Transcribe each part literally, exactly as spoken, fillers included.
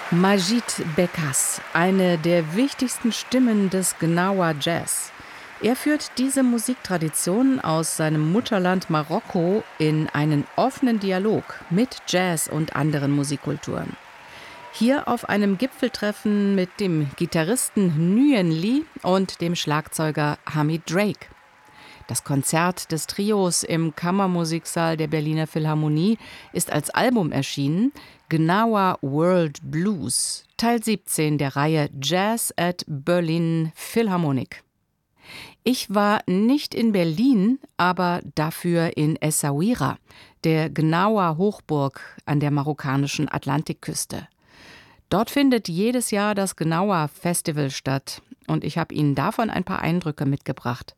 Majid Bekas, eine der wichtigsten Stimmen des Gnawa Jazz. Er führt diese Musiktradition aus seinem Mutterland Marokko in einen offenen Dialog mit Jazz und anderen Musikkulturen. Hier auf einem Gipfeltreffen mit dem Gitarristen Nguyen Ly und dem Schlagzeuger Hamid Drake. Das Konzert des Trios im Kammermusiksaal der Berliner Philharmonie ist als Album erschienen, Gnawa World Blues, Teil siebzehn der Reihe Jazz at Berlin Philharmonic. Ich war nicht in Berlin, aber dafür in Essaouira, der Gnawa-Hochburg an der marokkanischen Atlantikküste. Dort findet jedes Jahr das Gnawa-Festival statt und ich habe Ihnen davon ein paar Eindrücke mitgebracht.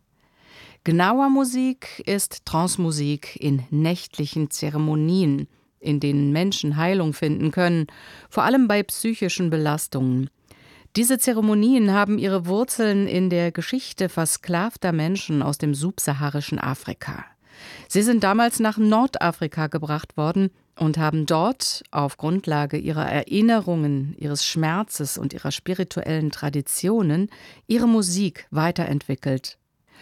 Gnawa-Musik ist Trance-Musik in nächtlichen Zeremonien, in denen Menschen Heilung finden können, vor allem bei psychischen Belastungen. Diese Zeremonien haben ihre Wurzeln in der Geschichte versklavter Menschen aus dem subsaharischen Afrika. Sie sind damals nach Nordafrika gebracht worden und haben dort auf Grundlage ihrer Erinnerungen, ihres Schmerzes und ihrer spirituellen Traditionen ihre Musik weiterentwickelt.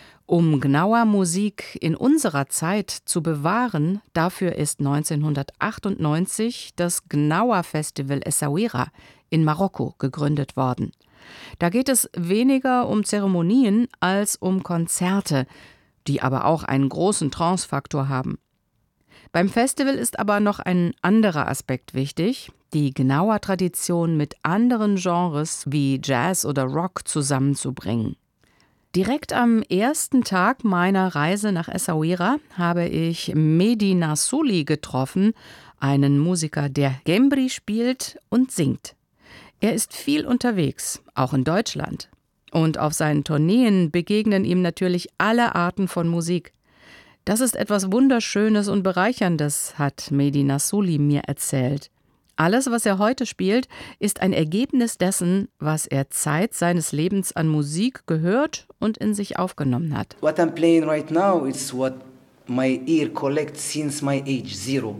Um Gnawa-Musik in unserer Zeit zu bewahren, dafür ist neunzehnhundertachtundneunzig das Gnawa-Festival Essaouira in Marokko gegründet worden. Da geht es weniger um Zeremonien als um Konzerte, die aber auch einen großen Trance-Faktor haben. Beim Festival ist aber noch ein anderer Aspekt wichtig, die Gnawa-Tradition mit anderen Genres wie Jazz oder Rock zusammenzubringen. Direkt am ersten Tag meiner Reise nach Essaouira habe ich Mehdi Nassouli getroffen, einen Musiker, der Gembri spielt und singt. Er ist viel unterwegs, auch in Deutschland. Und auf seinen Tourneen begegnen ihm natürlich alle Arten von Musik. Das ist etwas Wunderschönes und Bereicherndes, hat Mehdi Nassouli mir erzählt. Alles, was er heute spielt, ist ein Ergebnis dessen, was er Zeit seines Lebens an Musik gehört und in sich aufgenommen hat. What I'm playing right now is what my ear collects since my age zero.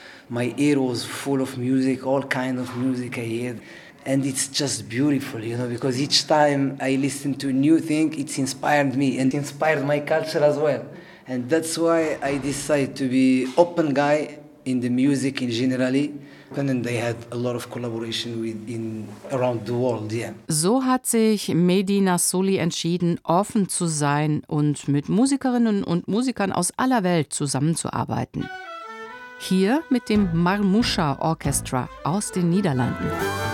My ear was full of music, all kind of music I heard. And it's just beautiful, you know, because each time I listen to a new thing, it's inspired me and inspired my culture as well. And that's why I decided to be open guy in the music in generally. And they had a lot of collaboration with in around the world, yeah. So hat sich Mehdi Nassouli entschieden, offen zu sein und mit Musikerinnen und Musikern aus aller Welt zusammenzuarbeiten. Hier mit dem Marmoucha Orchestra aus den Niederlanden.